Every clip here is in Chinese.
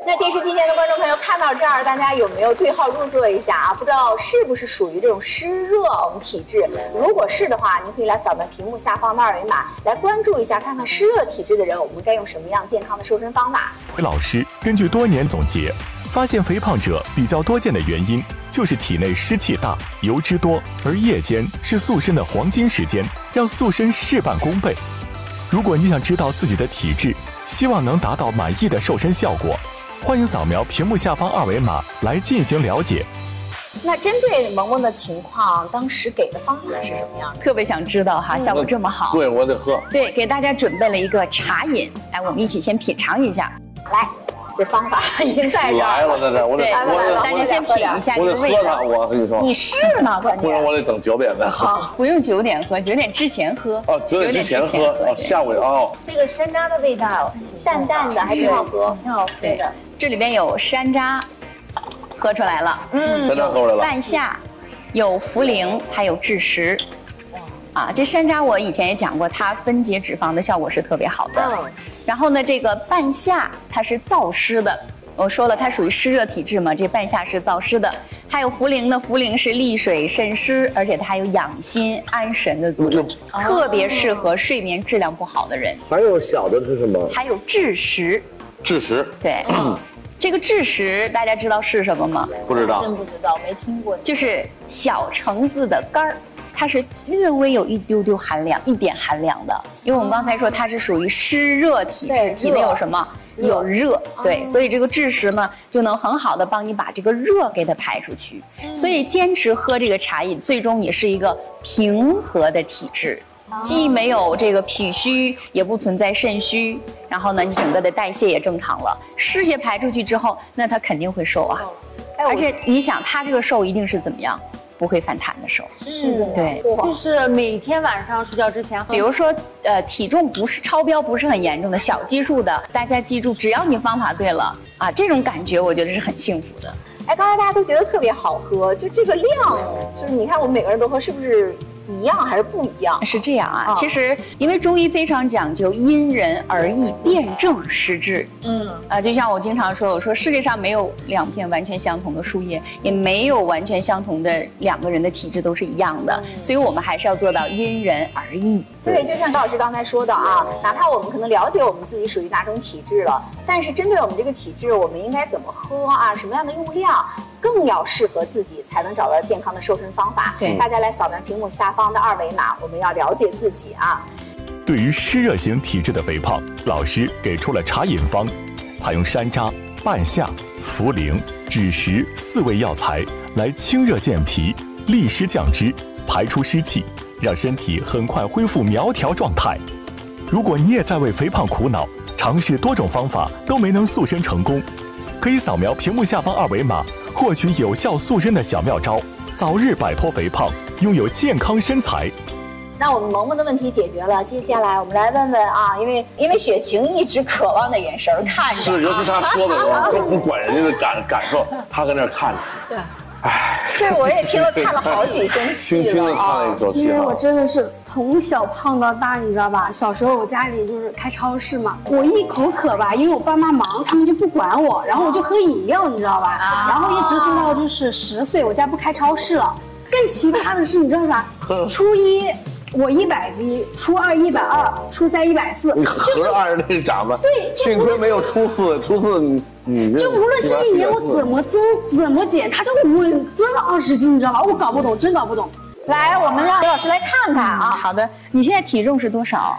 那电视机前的观众朋友看到这儿，大家有没有对号入座一下啊？不知道是不是属于这种湿热我们体质？如果是的话，您可以来扫描屏幕下方的二维码，来关注一下，看看湿热体质的人，我们该用什么样健康的瘦身方法。 老师根据多年总结，发现肥胖者比较多见的原因就是体内湿气大、油脂多，而夜间是塑身的黄金时间，要塑身事半功倍。如果你想知道自己的体质，希望能达到满意的瘦身效果，欢迎扫描屏幕下方二维码来进行了解。 那针对萌萌的情况，当时给的方法是什么样的？ 特别想知道哈，效果这么好。 对，我得喝。 对，给大家准备了一个茶饮，来，我们一起先品尝一下。 来，这方法已经在这儿来了，在这儿，我得， 大家先品一下这个味道。 我跟你说， 你是吗？关键不然我得等9点再喝。 好，不用9点喝，9点之前喝。 哦，9点之前喝，哦，下午哦。 这个山楂的味道，淡淡的，还挺好喝，挺好喝的。 这里边有山楂，喝出来了。 山楂喝出来了。 半夏，有茯苓，还有枳实。啊，这山楂我以前也讲过，它分解脂肪的效果是特别好的。然后呢，这个半夏它是燥湿的，我说了它属于湿热体质嘛，这半夏是燥湿的。还有茯苓呢，茯苓是利水渗湿，而且它还有养心安神的作用，特别适合睡眠质量不好的人。 还有小的是什么？ 还有枳实。 枳实。 对。这个枳实大家知道是什么吗？ 不知道。 真不知道，没听过。 就是小橙子的干儿。它是略微有一丢丢寒凉，一点寒凉的，因为我们刚才说它是属于湿热体质，体内有什么？有热，对，所以这个枳实呢就能很好的帮你把这个热给它排出去。所以坚持喝这个茶饮，最终你是一个平和的体质，既没有这个脾虚，也不存在肾虚，然后呢，你整个的代谢也正常了，湿邪排出去之后，那它肯定会瘦啊。而且你想，它这个瘦一定是怎么样？不会反弹的瘦， 是的， 对， 就是每天晚上睡觉之前喝。 比如说，体重不是超标，不是很严重的小基数的，大家记住，只要你方法对了啊，这种感觉我觉得是很幸福的。 哎，刚才大家都觉得特别好喝，就这个量，就是你看我们每个人都喝，是不是一样还是不一样？ 是这样啊，其实因为中医非常讲究因人而异，辨证施治。就像我经常说，我说世界上没有2片完全相同的树叶，也没有完全相同的2个人的体质都是一样的，所以我们还是要做到因人而异。 对，就像高老师刚才说的啊，哪怕我们可能了解我们自己属于哪种体质了，但是针对我们这个体质，我们应该怎么喝啊？什么样的用量，更要适合自己，才能找到健康的瘦身方法。 对， 大家来扫描屏幕下方的二维码，我们要了解自己啊。 对于湿热型体质的肥胖，老师给出了茶饮方，采用山楂、半夏、茯苓、枳实4味药材来清热健脾、利湿降脂、排出湿气，让身体很快恢复苗条状态。如果你也在为肥胖苦恼，尝试多种方法都没能塑身成功，可以扫描屏幕下方二维码，获取有效塑身的小妙招，早日摆脱肥胖，拥有健康身材。 那我们萌萌的问题解决了，接下来我们来问问啊，因为雪晴一直渴望的眼神看着， 是，尤其他说的时候都不管人家的感受，他搁那看着。 对。对，我也听了看了好几声戏了， 轻轻的看了一口气。 因为我真的是从小胖到大，你知道吧？小时候我家里就是开超市嘛，我一口渴吧，因为我爸妈忙，他们就不管我，然后我就喝饮料，你知道吧？然后一直喝到就是10岁，我家不开超市了。更奇葩的是，你知道啥？初一我100斤，初二120，初三140。 你合着按着那长吧。 对， 幸亏没有初四你就无论这一年我怎么增怎么减，它就稳增了20斤，你知道吧？我搞不懂，真搞不懂。 来，我们让刘老师来看看啊。 好的，你现在体重是多少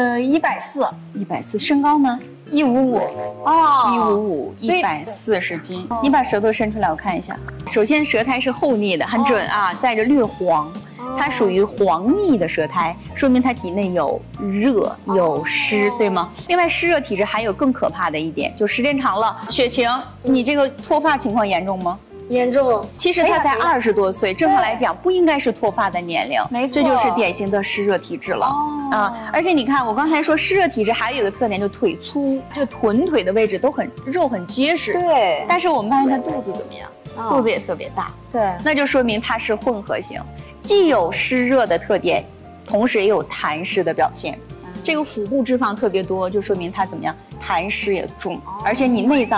？140。 140，身高呢 ？155。 哦，155，140斤。你把舌头伸出来，我看一下。首先，舌苔是厚腻的，很准啊，带着略黄。它属于黄腻的舌苔，说明它体内有热有湿，对吗？另外，湿热体质还有更可怕的一点，就时间长了，雪晴，你这个脱发情况严重吗？ 严重。 其实他才20多岁，正常来讲不应该是脱发的年龄， 没错， 这就是典型的湿热体质了。而且你看，我刚才说湿热体质还有一个特点，就腿粗，这个臀腿的位置都肉很结实。 对。 但是我们发现他肚子怎么样？肚子也特别大。 对。 那就说明它是混合型，既有湿热的特点，同时也有痰湿的表现。这个腹部脂肪特别多，就说明它怎么样？痰湿也重，而且你内脏